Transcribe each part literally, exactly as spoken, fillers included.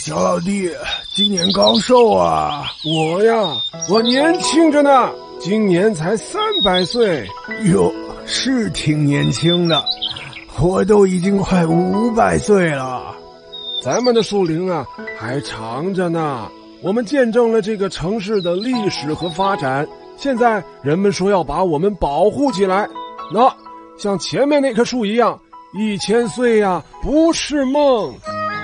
小老弟，今年高寿啊？我呀，我年轻着呢，今年才三百岁。哟，是挺年轻的，我都已经快五百岁了。咱们的树龄啊，还长着呢。我们见证了这个城市的历史和发展，现在人们说要把我们保护起来。那像前面那棵树一样，一千岁呀，不是梦。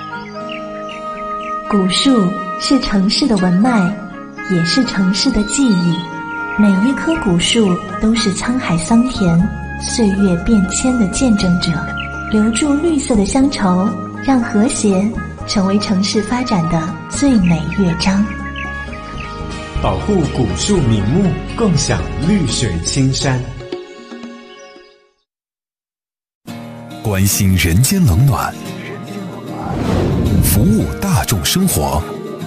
古树是城市的文脉，也是城市的记忆。每一棵古树都是沧海桑田、岁月变迁的见证者，留住绿色的乡愁，让和谐成为城市发展的最美乐章。 保护古树名木，共享绿水青山。 关心人间冷暖，服务大众生活。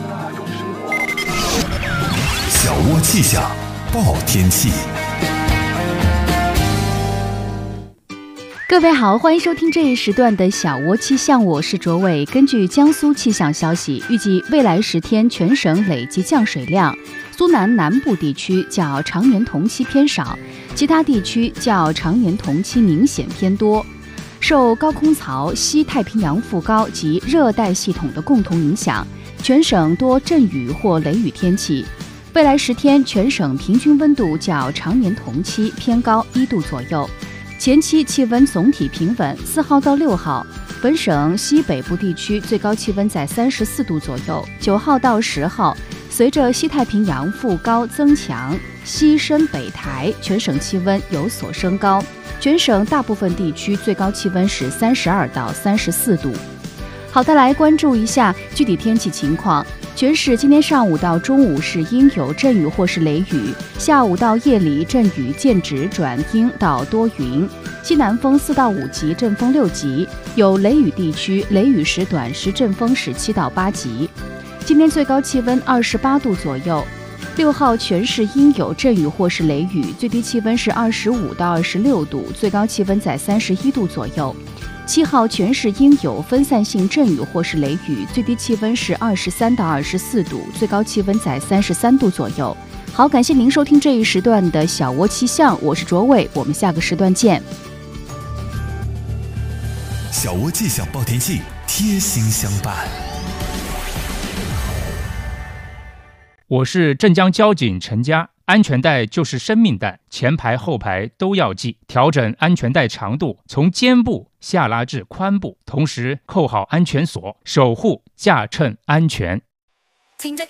小窝气象报天气。 各位好，欢迎收听这一时段的小窝气象，我是卓伟。根据江苏气象消息，预计未来十天全省累计降水量，苏南南部地区较常年同期偏少，其他地区较常年同期明显偏多。受高空槽、西太平洋副高及热带系统的共同影响，全省多阵雨或雷雨天气。未来十天，全省平均温度较常年同期偏高一度左右。前期气温总体平稳，四号到六号，本省西北部地区最高气温在三十四度左右。九号到十号，随着西太平洋副高增强，西伸北抬，全省气温有所升高。全省大部分地区最高气温是三十二到三十四度。好的，来关注一下具体天气情况。全市今天上午到中午是阴有阵雨或是雷雨，下午到夜里阵雨渐止转阴到多云，西南风四到五级，阵风六级，有雷雨地区雷雨时短时阵风十七到八级。今天最高气温二十八度左右。六号全市阴有阵雨或是雷雨，最低气温是二十五到二十六度，最高气温在三十一度左右。七号全市阴有分散性阵雨或是雷雨，最低气温是二十三到二十四度，最高气温在三十三度左右。好，感谢您收听这一时段的小窝气象，我是卓伟，我们下个时段见。 小窝气象报天气，贴心相伴。 我是镇江交警陈佳。安全带就是生命带，前排后排都要系，调整安全带长度，从肩部下拉至髋部，同时扣好安全锁，守护驾乘安全。 听着